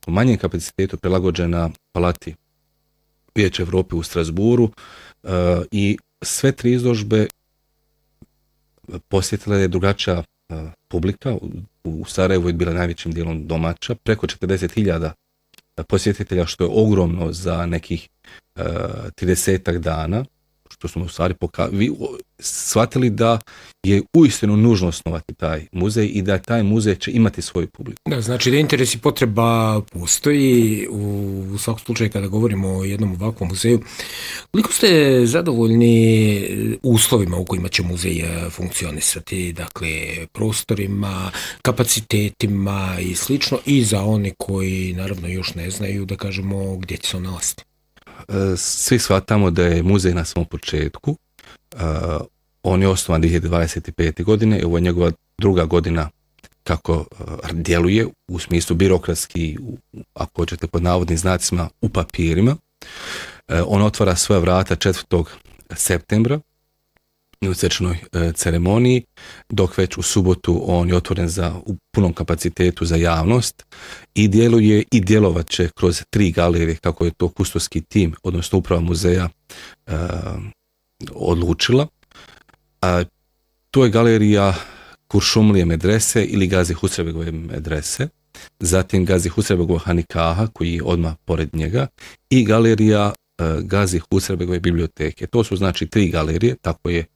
nekakvom manjem kapacitetu prilagođena Palati Vijeća Evrope u Strasburu i sve 3 izložbe posjetila je drugačija publika. U Sarajevu je bila najvećim dijelom domaća, preko 40.000 posjetitelja, što je ogromno za nekih 30 dana, što smo u stvari shvatili da je uistinu nužno osnovati taj muzej i da taj muzej će imati svoju publiku. Da, znači da interes i potreba postoji u svakom slučaju kada govorimo o jednom ovakvom muzeju. Koliko ste zadovoljni uslovima u kojima će muzej funkcionisati, dakle prostorima, kapacitetima i slično, i za one koji naravno još ne znaju, da kažemo, gdje će se on nalaziti? Svi shvatamo da je muzej na svom početku. On je osnovan 2025. godine, ovo je njegova 2. godina kako djeluje u smislu birokratski, ako hoćete pod navodnim znacima, u papirima. On otvara svoja vrata 4. septembra u svečanoj ceremoniji, dok već u subotu on je otvoren u punom kapacitetu za javnost i djeluje i djelovat će kroz 3 galerije, kako je to kustovski tim, odnosno uprava muzeja odlučila. To je galerija Kuršumlije medrese ili Gazi Husrevegove medrese, zatim Gazi Husrevegova Hanikaha, koji je odmah pored njega, i galerija Gazi Husrevegove biblioteke. To su znači 3 galerije, tako je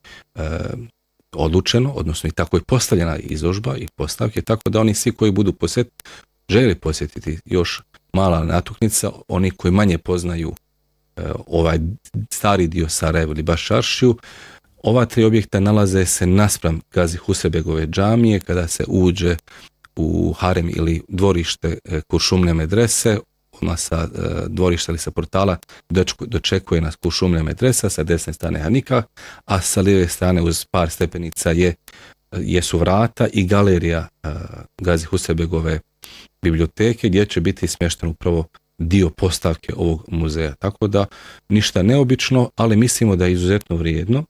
odlučeno, odnosno i tako je postavljena izložba i postavke, tako da oni svi koji budu žele posjetiti, još mala natuknica, oni koji manje poznaju ovaj stari dio Sarajeva ili baš Čaršiju, ova 3 objekta nalaze se naspram Gazi Husrevegove džamije. Kada se uđe u harem ili dvorište Kuršumlije medrese, odmah sa dvorišta ili sa portala dočekuje nas Kuršumlija medresa, sa desne strane Hanika, a sa lijeve strane uz par stepenica jesu vrata i galerija Gazi Husrevegove biblioteke, gdje će biti smješten upravo dio postavke ovog muzeja. Tako da ništa neobično, ali mislimo da je izuzetno vrijedno.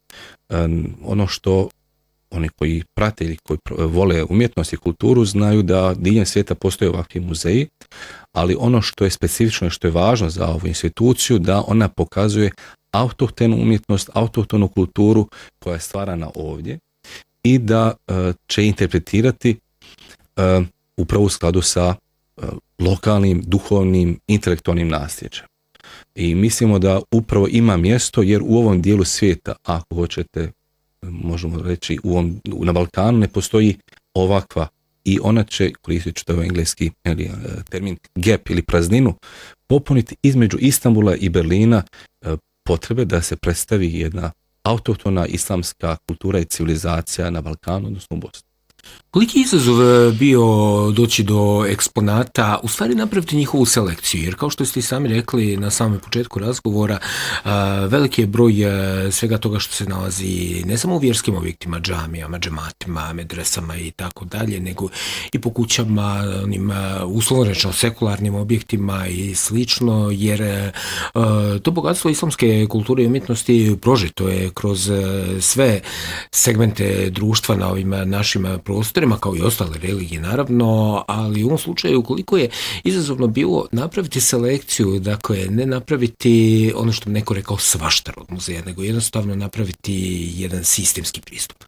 Ono što oni koji prate ili koji vole umjetnost i kulturu znaju da diljem svijeta postoje ovakvi muzeji, ali ono što je specifično i što je važno za ovu instituciju, da ona pokazuje autohtonu umjetnost, autohtonu kulturu koja je stvarana ovdje i da će interpretirati upravo u skladu sa lokalnim, duhovnim, intelektualnim nasljeđem. I mislimo da upravo ima mjesto, jer u ovom dijelu svijeta, ako hoćete, možemo reći, na Balkanu ne postoji ovakva, i ona će, koristit ću ovaj engleski termin, gap ili prazninu, popuniti između Istanbula i Berlina potrebe da se predstavi jedna autohtona islamska kultura i civilizacija na Balkanu, odnosno u Bosni. Koliki izazov bio doći do eksponata, u stvari napraviti njihovu selekciju, jer kao što ste i sami rekli na samom početku razgovora, veliki je broj svega toga što se nalazi ne samo u vjerskim objektima, džamijama, džematima, medresama i tako dalje, nego i po kućama, onim uslovno rečeno sekularnim objektima i slično, jer to bogatstvo islamske kulture i umjetnosti prožeto je kroz sve segmente društva na ovim našim prostorima, kao i ostale religije naravno, ali u ovom slučaju koliko je izazovno bilo napraviti selekciju, dakle ne napraviti ono što bi neko rekao svaštar od muzeja, nego jednostavno napraviti jedan sistemski pristup.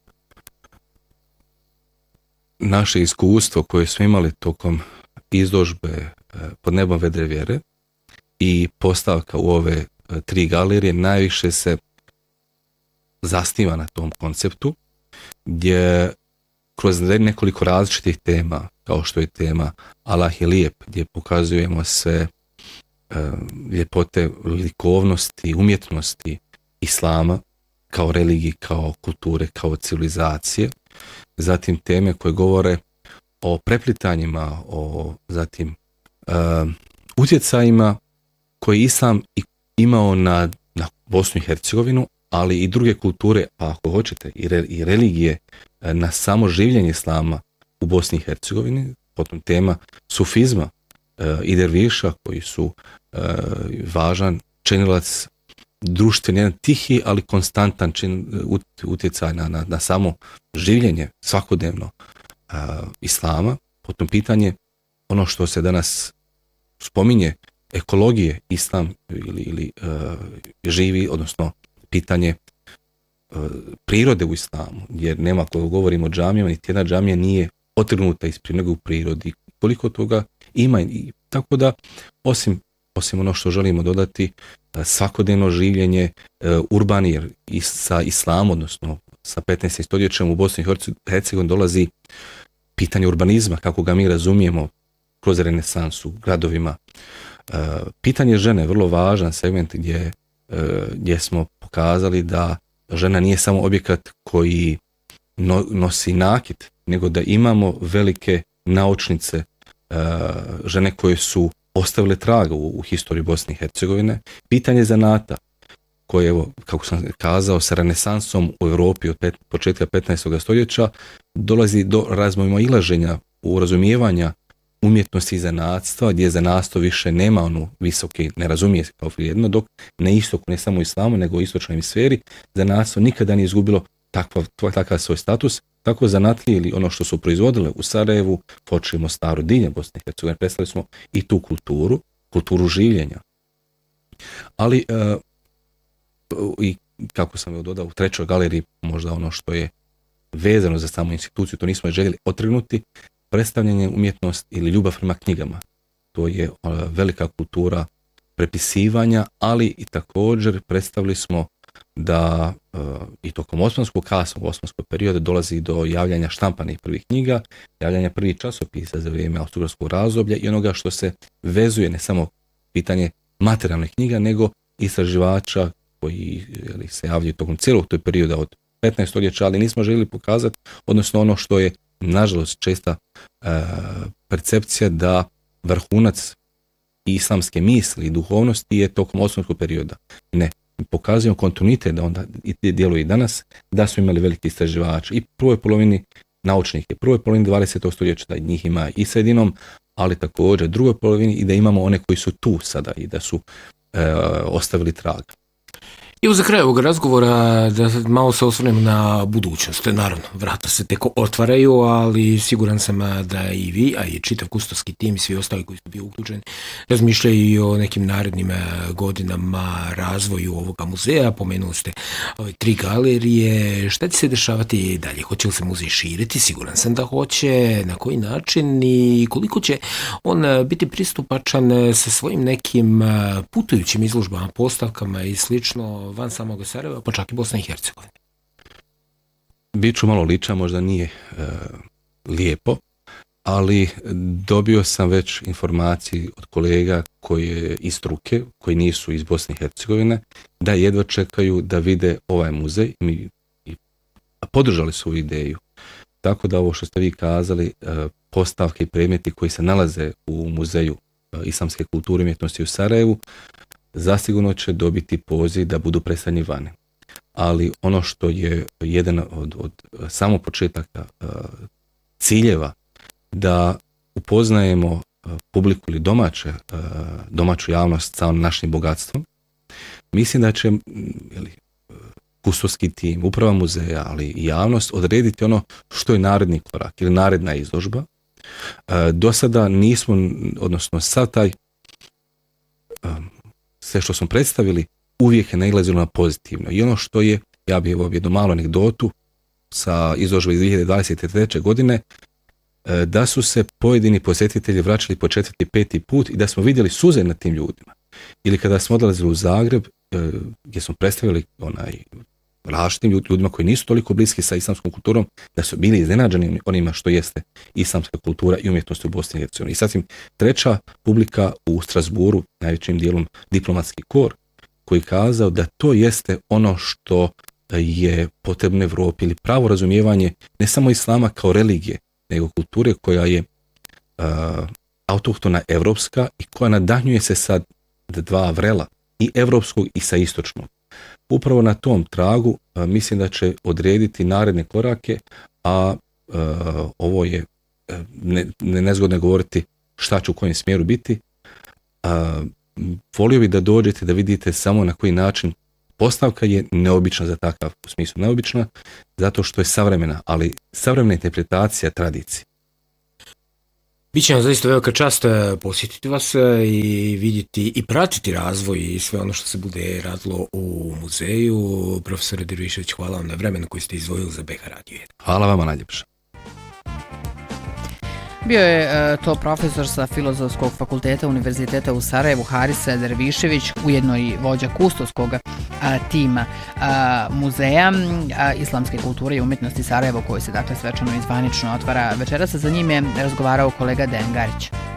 Naše iskustvo koje smo imali tokom izložbe Pod nebom vedre vjere i postavka u ove 3 galerije najviše se zasniva na tom konceptu, gdje kroz nekoliko različitih tema, kao što je tema Allah je lijep, gdje pokazujemo sve ljepote likovnosti, umjetnosti islama kao religiji, kao kulture, kao civilizacije. Zatim teme koje govore o preplitanjima, zatim utjecajima koje islam imao na Bosnu i Hercegovinu, ali i druge kulture, pa ako hoćete i religije, na samo življenje islama u Bosni i Hercegovini. Potom tema sufizma i derviša koji su važan činilac društveni, jedan tihi ali konstantan utjecaj na samo življenje svakodnevno islama. Potom pitanje, ono što se danas spominje ekologije, islam ili živi, odnosno pitanje prirode u islamu, jer nema, ako govorimo o džamijama, niti jedna džamija nije otrgnuta iz nego u prirodi. Koliko toga ima, i tako da osim ono što želimo dodati, svakodnevno življenje urbani, jer i sa islamom, odnosno sa 15. stoljećem u Bosni i Hercegovini dolazi pitanje urbanizma, kako ga mi razumijemo kroz renesansu, gradovima. Pitanje žene je vrlo važan segment gdje smo pokazali da žena nije samo objekat koji nosi nakit, nego da imamo velike naučnice, žene koje su ostavile traga u historiji Bosne i Hercegovine. Pitanje zanata, koje, evo, kako sam kazao, sa renesansom u Europi od početka 15. stoljeća dolazi do razmimoilaženja u razumijevanja umjetnosti i zanatstva, gdje zanatstvo više nema onu visoke, ne razumije se kao vrijedno, dok na istoku, ne samo u islamu, nego u istočnoj hemisferi, zanatstvo nikada nije izgubilo takav svoj status. Tako zanatlije ili ono što su proizvodile u Sarajevu, Foči, Mostaru, diljem Bosne i Hercegovine, predstavili smo i tu kulturu življenja. Ali, i kako sam joj dodao, u trećoj galeriji, možda ono što je vezano za samu instituciju, to nismo željeli otrgnuti, predstavljanje umjetnost ili ljubav prema knjigama. To je velika kultura prepisivanja, ali i također predstavili smo da i tokom osmanskog perioda dolazi do javljanja štampanih prvih knjiga, javljanja prvih časopisa za vrijeme austrougarskog razdoblja i onoga što se vezuje, ne samo pitanje materijalnih knjiga, nego istraživača koji se javljaju tokom cijelog tog perioda od 15. stoljeća, ali nismo željeli pokazati, odnosno ono što je nažalost česta percepcija, da vrhunac islamske misli i duhovnosti je tokom osmanskog perioda. Ne, pokazujemo kontinuitet da onda djeluje i danas, da su imali veliki istraživači i prvoj polovini naučnike, prvoj polovini 20. stoljeća, da njih ima i sredinom, ali također drugoj polovini i da imamo one koji su tu sada i da su ostavili trag. I za kraj ovog razgovora da malo se osvrnemo na budućnost. Naravno, vrata se tek otvaraju, ali siguran sam da i vi, a i čitav kustovski tim i svi ostali koji su bili uključeni, razmišljaju i o nekim narednim godinama razvoju ovoga muzeja. Pomenuli ste ove 3 galerije. Šta će se dešavati dalje? Hoće li se muzej širiti? Siguran sam da hoće. Na koji način i koliko će on biti pristupačan sa svojim nekim putujućim izložbama, postavkama i slično van samog Sarajeva, pa čak i Bosne i Hercegovine? Biću malo ličan, možda nije lijepo, ali dobio sam već informacije od kolega iz struke, koji nisu iz Bosne i Hercegovine, da jedva čekaju da vide ovaj muzej i podržali su ovu ideju. Tako da ovo što ste vi kazali, postavke i predmeti koji se nalaze u Muzeju islamske kulture i umjetnosti u Sarajevu, zasigurno će dobiti poziv da budu predstavljeni vani. Ali ono što je jedan od samog početaka ciljeva, da upoznajemo publiku ili domaću javnost sa našim bogatstvom, mislim da će kustovski tim, uprava muzeja, ali i javnost odrediti ono što je naredni korak ili naredna izložba. Do sada nismo, odnosno sad sve što smo predstavili uvijek je nailazilo na pozitivno. I ono što je, ja bih jednu malu anegdotu sa izložbe iz 2023. godine, da su se pojedini posjetitelji vraćali po 4. i 5. put i da smo vidjeli suze na tim ljudima. Ili kada smo odlazili u Zagreb, gdje smo predstavili različitim ljudima koji nisu toliko bliski sa islamskom kulturom, da su bili iznenađeni onima što jeste islamska kultura i umjetnost u Bosni i Hercegovini. I sasvim treća publika u Strasburu, najvećim dijelom diplomatski kor, koji kazao da to jeste ono što je potrebno Evropi, ili pravo razumijevanje ne samo islama kao religije, nego kulture koja je autohtona evropska i koja nadanjuje se sa dva vrela, i evropskog i sa istočnog. Upravo na tom tragu mislim da će odrediti naredne korake, a ovo je nezgodno govoriti šta će u kojem smjeru biti. Volio bih da dođete da vidite samo na koji način postavka je neobična za takav, u smislu neobična, zato što je savremena, ali savremena interpretacija tradicije. Biće nam zaista velika čast posjetiti vas i vidjeti i pratiti razvoj i sve ono što se bude radilo u muzeju. Profesore Dervišević, hvala vam na vremenu koji ste izdvojili za BH Radio 1. Hvala vama najljepše. Bio je to profesor sa Filozofskog fakulteta Univerziteta u Sarajevu, Haris Dervišević, ujedno i vođa kustovskog tima Muzeja islamske kulture i umjetnosti Sarajevo, koji se dakle svečano i zvanično otvara večeras. Za njim je razgovarao kolega Dejan Garić.